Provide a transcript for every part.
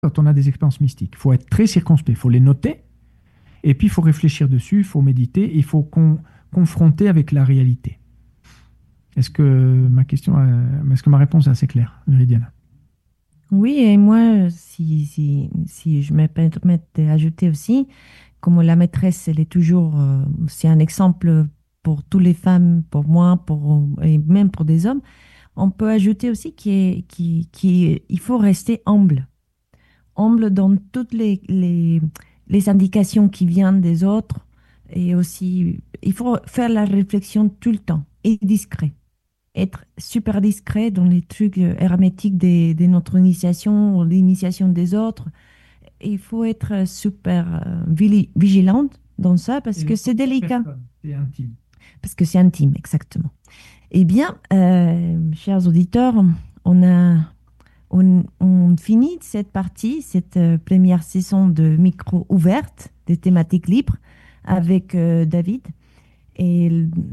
quand on a des expériences mystiques. Il faut être très circonspect, il faut les noter, et puis il faut réfléchir dessus, il faut méditer, il faut confronter avec la réalité. Est-ce que ma réponse est assez claire, Viridiana? Oui, et moi, si je me permets d'ajouter aussi, comme la maîtresse, elle est toujours, c'est un exemple pour toutes les femmes, pour moi, et même pour des hommes, on peut ajouter aussi qu'il faut rester humble. Humble dans toutes les indications qui viennent des autres. Et aussi, il faut faire la réflexion tout le temps et discret. Être super discret dans les trucs hermétiques de notre initiation ou l'initiation des autres. Il faut être super vigilante dans ça parce Et que les c'est délicat, personnes, c'est intime. parce que c'est intime, exactement. Eh bien, chers auditeurs, on a, on finit cette partie, cette première session de micro ouverte, des thématiques libres avec David. Et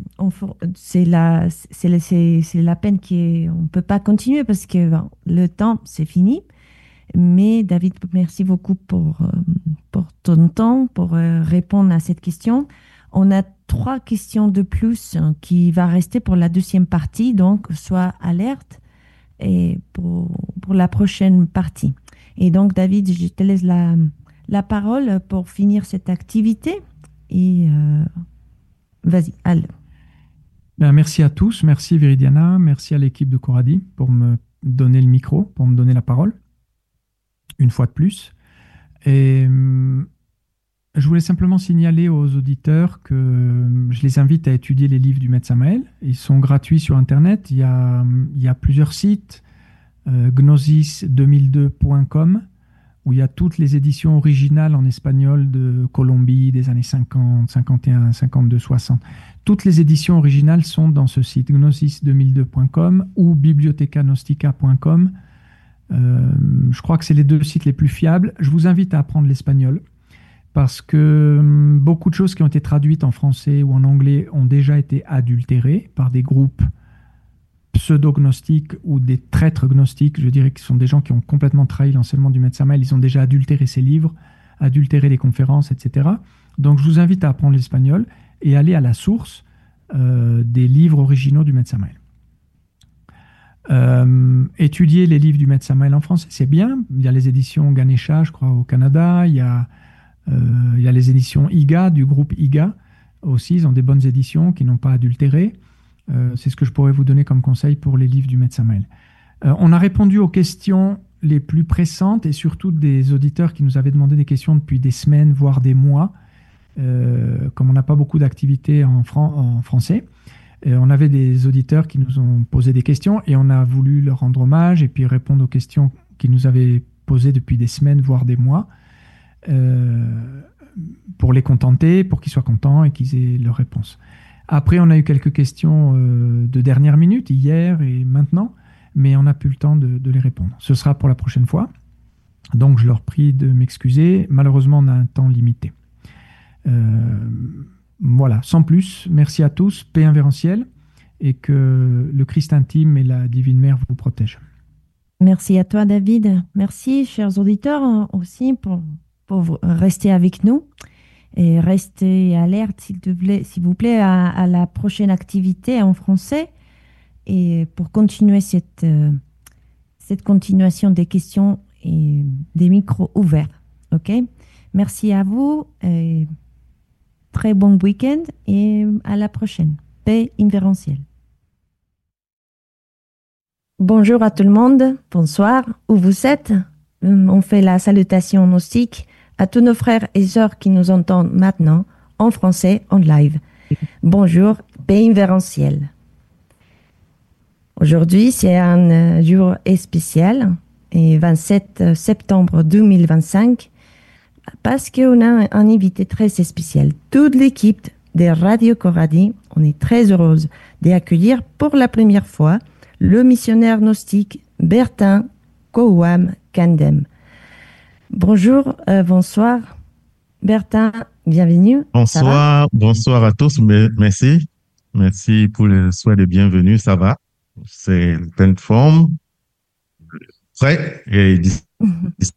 c'est la peine on ne peut pas continuer parce que bon, le temps, c'est fini. Mais David, merci beaucoup pour ton temps, pour répondre à cette question. On a trois questions de plus qui va rester pour la deuxième partie, donc sois alerte et pour la prochaine partie. Et donc, David, je te laisse la parole pour finir cette activité. Et vas-y, allez. Ben, merci à tous, merci Viridiana, merci à l'équipe de Coradi pour me donner le micro, pour me donner la parole, une fois de plus. Et je voulais simplement signaler aux auditeurs que je les invite à étudier les livres du Maître Samael. Ils sont gratuits sur Internet. Il y a plusieurs sites, gnosis2002.com, où il y a toutes les éditions originales en espagnol de Colombie des années 50, 51, 52, 60. Toutes les éditions originales sont dans ce site, gnosis2002.com ou bibliotecanostica.com. Je crois que c'est les deux sites les plus fiables. Je vous invite à apprendre l'espagnol parce que beaucoup de choses qui ont été traduites en français ou en anglais ont déjà été adultérées par des groupes pseudo-gnostiques ou des traîtres gnostiques. Je dirais que ce sont des gens qui ont complètement trahi l'enseignement du Maître Samael. Ils ont déjà adultéré ses livres, adultéré les conférences, etc. Donc je vous invite à apprendre l'espagnol et aller à la source des livres originaux du Maître Samael. Étudier les livres du Maître Samael en français, c'est bien. Il y a les éditions Ganesha, je crois, au Canada. Il y a les éditions IGA, du groupe IGA aussi. Ils ont des bonnes éditions qui n'ont pas adultéré. C'est ce que je pourrais vous donner comme conseil pour les livres du Maître Samael. On a répondu aux questions les plus pressantes et surtout des auditeurs qui nous avaient demandé des questions depuis des semaines, voire des mois. Comme on n'a pas beaucoup d'activités en français, on avait des auditeurs qui nous ont posé des questions et on a voulu leur rendre hommage et puis répondre aux questions qu'ils nous avaient posées depuis des semaines, voire des mois, pour les contenter, pour qu'ils soient contents et qu'ils aient leurs réponses. Après, on a eu quelques questions de dernière minute, hier et maintenant, mais on n'a plus le temps de les répondre. Ce sera pour la prochaine fois. Donc, je leur prie de m'excuser. Malheureusement, on a un temps limité. Voilà, sans plus, merci à tous, paix invérencielle, et que le Christ intime et la Divine Mère vous protègent. Merci à toi, David. Merci, chers auditeurs, aussi pour rester avec nous et rester alerte, s'il vous plaît, à la prochaine activité en français et pour continuer cette continuation des questions et des micros ouverts. OK? Merci à vous. Et très bon week-end et à la prochaine. Paix invérentielle. Bonjour à tout le monde, bonsoir, où vous êtes. On fait la salutation gnostique à tous nos frères et sœurs qui nous entendent maintenant en français, en live. Bonjour, paix invérentielle. Aujourd'hui, c'est un jour spécial, et 27 septembre 2025, parce qu'on a un invité très spécial. Toute l'équipe de Radio Coradi, on est très heureuse d'accueillir pour la première fois le missionnaire gnostique Bertin Kouam Kandem. Bonjour, bonsoir. Bertin, bienvenue. Bonsoir à tous. Merci. Merci pour le souhait de bienvenue. Ça va? C'est pleine forme, prêt et disponible